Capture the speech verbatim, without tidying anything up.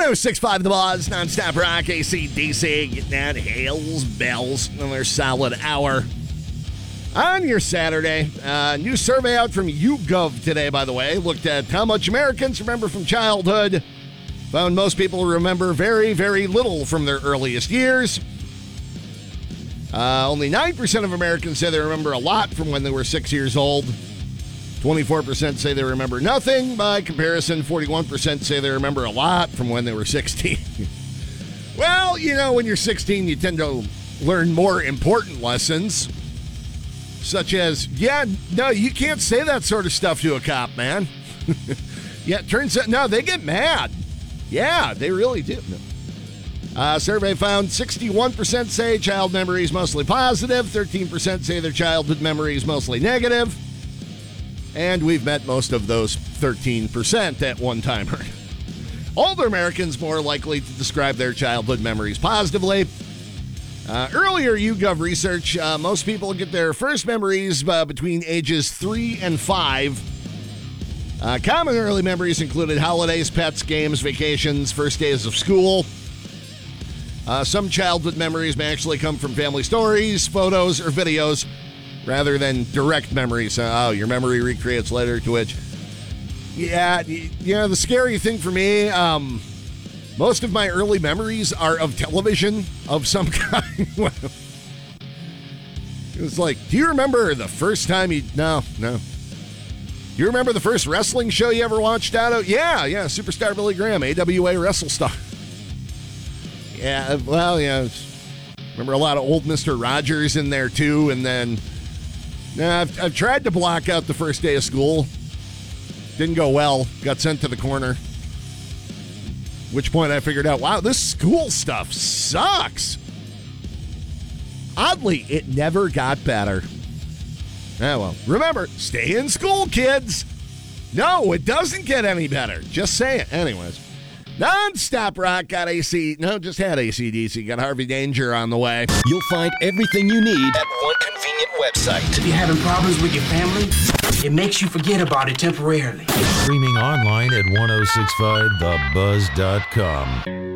oh six point five The Buzz, nonstop rock, A C D C, getting that hails, bells, another solid hour. On your Saturday, uh, new survey out from YouGov today, by the way, looked at how much Americans remember from childhood. Found most people remember very, very little from their earliest years. Uh, only nine percent of Americans say they remember a lot from when they were six years old. twenty-four percent say they remember nothing. By comparison, forty-one percent say they remember a lot from when they were sixteen. Well, you know, when you're sixteen, you tend to learn more important lessons, such as, yeah, no, you can't say that sort of stuff to a cop, man. Yeah, it turns out, no, they get mad. Yeah, they really do. No. Uh, survey found sixty-one percent say child memories mostly positive, thirteen percent say their childhood memories mostly negative, and we've met most of those thirteen percent at one time. Older Americans more likely to describe their childhood memories positively. Uh, earlier YouGov research, uh, most people get their first memories uh, between ages three and five. Uh, common early memories included holidays, pets, games, vacations, first days of school. Uh, some childhood memories may actually come from family stories, photos, or videos, rather than direct memories. Uh, oh, your memory recreates later to which. Yeah, you know, the scary thing for me, um, most of my early memories are of television of some kind. It was like, do you remember the first time you... No, no. Do you remember the first wrestling show you ever watched out of? Yeah, yeah, Superstar Billy Graham, A W A WrestleStar. Yeah, well, yeah. Remember a lot of old Mister Rogers in there, too, and then... Nah, I've, I've tried to block out the first day of school. Didn't go well. Got sent to the corner. At which point I figured out, wow, this school stuff sucks. Oddly, it never got better. Ah, well, remember, stay in school, kids. No, it doesn't get any better. Just say it. Anyways, nonstop rock got A C. No, just had A C D C. Got Harvey Danger on the way. You'll find everything you need at one convenient website. If you're having problems with your family, it makes you forget about it temporarily. Streaming online at ten sixty-five the buzz dot com.